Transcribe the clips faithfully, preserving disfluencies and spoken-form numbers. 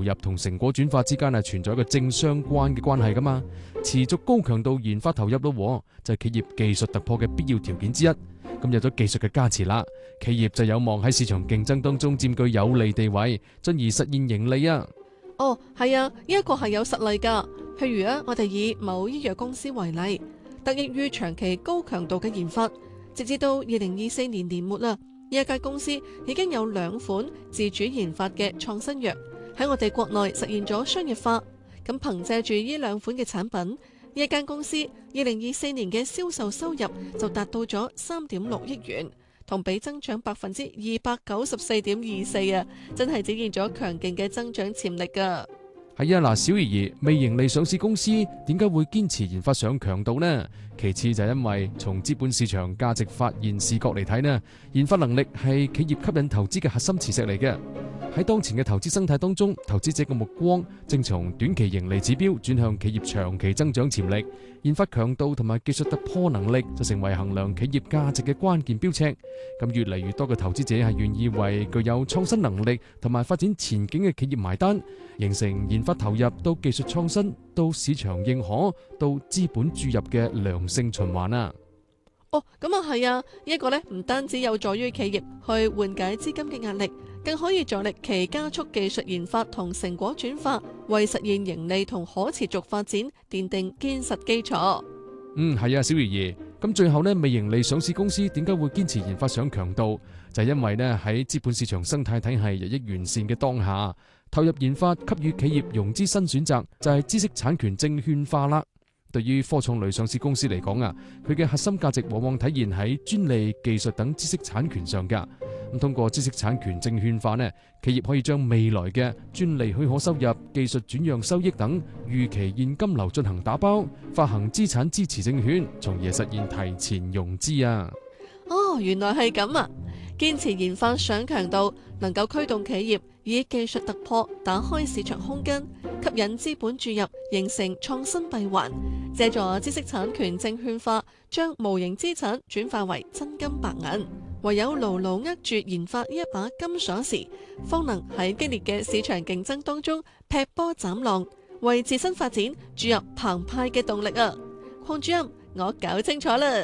投入同成果轉化之間係存在一個正相關嘅關係噶嘛。持續高強度研發投入咯，就係企業技術突破嘅必要條件之一。咁有咗技術嘅加持啦，企業就有望喺市場競爭當中佔據有利地位，進而實現盈利啊。 哦，係啊，呢一個係有實例噶。譬如啊，我哋以某醫藥公司為例，得益於長期高強度嘅研發，直至到二零二四年年末啦，呢一間公司已經有兩款自主研發嘅創新藥喺我哋國內實現咗商業化。咁憑借住呢兩款嘅產品，呢一間公司二零二四年嘅銷售收入就達到咗三點六億元，同比增長百分之二百九十四點二四啊！真係展現咗強勁嘅增長潛力噶。 係啊，嗱，小怡兒，未盈利上市公司點解會堅持研發上強度呢？其次就係因為從資本市場價值發現視角嚟睇呢，研發能力係企業吸引投資嘅核心磁石嚟嘅。喺當前嘅投資生態當中，投資者嘅目光正從短期盈利指標轉向企業長期增長潛力。研發強度同埋技術突破能力就成為衡量企業價值嘅關鍵標尺。咁越嚟越多嘅投資者係願意為具有創新能力同埋發展前景嘅企業埋單，形成研發投入到技術創新到市場認可到資本注入嘅良性循環啊！ 哦，咁啊係啊，呢一個呢唔單止有助於企業去緩解資金嘅壓力，更可以助力其加速技術研發同成果轉化，為實現盈利同可持續發展奠定堅實基礎。 嗯，係啊，小魚兒。咁最後呢，未盈利上市公司點解會堅持研發上強度？就係因為呢喺資本市場生態體系日益完善嘅當下，投入研發給予企業融資新選擇，就係知識產權證券化啦。對於科創類上市公司嚟講啊，佢嘅核心價值往往體現喺專利、技術等知識產權上噶。咁通過知識產權證券化呢，企業可以將未來嘅專利許可收入、技術轉讓收益等預期現金流進行打包，發行資產支持證券，從而實現提前融資啊。 哦，原來係咁啊！堅持研發上強度，能夠驅動企業以技術突破打開市場空間，吸引資本注入，形成創新閉環。借助知識產權證券化，將無形資產轉化為真金白銀。唯有牢牢握住研發呢一把金鎖匙，方能喺激烈嘅市場競爭當中劈波斬浪，為自身發展注入澎湃嘅動力啊！鄺主任，我搞清楚啦。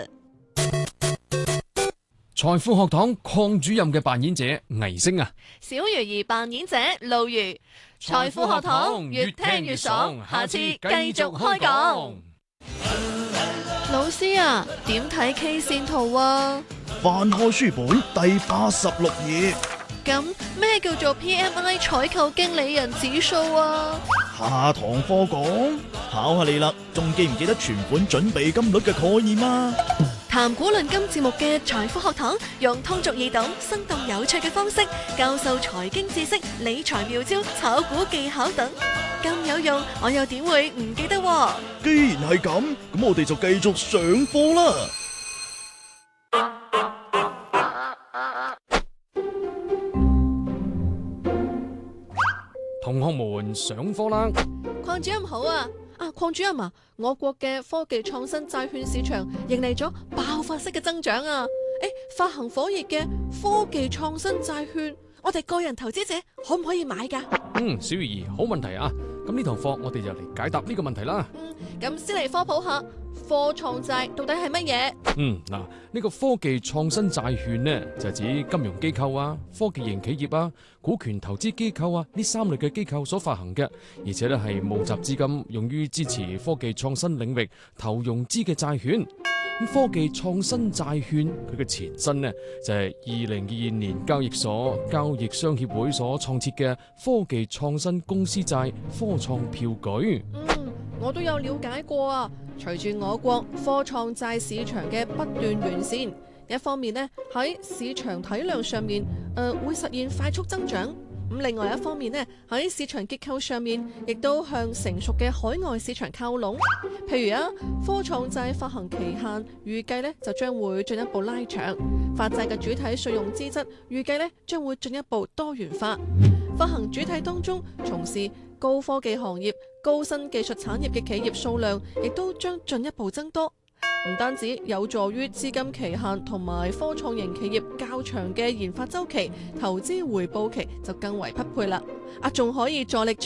財富學堂鄺主任嘅扮演者倪星啊， 小魚兒扮演者路如。財富學堂越聽越爽，下次繼續開講。老師啊，點睇 K 線圖啊？ 翻開書本第八十六頁。 咁咩叫做 P M I 採購經理人指數啊？ 下堂課講，考下你啦，仲記唔記得存款準備金率嘅概念啊？ 談古論今節目嘅財富學堂，用通俗易懂、生動有趣嘅方式教授財經知識、理財妙招、炒股技巧等，咁有用，我又點會唔記得啊？ 既然係咁，咁我哋就繼續上課啦。 同學們上課啦！ 鄺主任好啊！啊，鄺主任啊，我國嘅科技創新債券市場迎嚟咗爆發式嘅增長啊！誒，發行火熱嘅科技創新債券，我哋個人投資者可唔可以買噶？ 嗯，小魚兒，好問題啊！咁呢堂課我哋就嚟解答呢個問題啦。 嗯，咁先嚟科普下科創債到底係乜嘢？ 嗯，嗱，呢個科技創新債券呢，就係指金融機構啊、科技型企業啊、股權投資機構啊呢三類嘅機構所發行嘅，而且咧係募集資金用於支持科技創新領域投融資嘅債券。咁科技創新債券佢嘅前身呢，就係二零二二年交易所交易商協會所創設嘅科技創新公司債科創票據。 嗯，我都有了解過啊。隨住我國科創債市場嘅不斷完善，一方面呢喺市場體量上面，誒、呃、會實現快速增長。咁另外一方面呢，喺市場結構上面，亦都向成熟嘅海外市場靠攏。譬如啊，科創債發行期限預計呢就將會進一步拉長，發債嘅主體信用資質預計呢將會進一步多元化。發行主體當中從事高科技行業、高新技術產業嘅企業數量，亦都將進一步增多。唔單止有助於資金期限同埋科創型企業較長嘅研發週期，投資回報期就更為匹配啦。啊，仲可以助力